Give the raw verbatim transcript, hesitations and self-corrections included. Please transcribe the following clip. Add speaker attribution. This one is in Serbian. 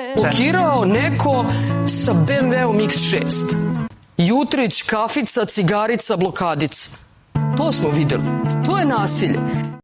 Speaker 1: Blokirao neko sa be em veom iks šest. Jutrić, kafica, cigarica, blokadica. To smo videli. To je nasilje.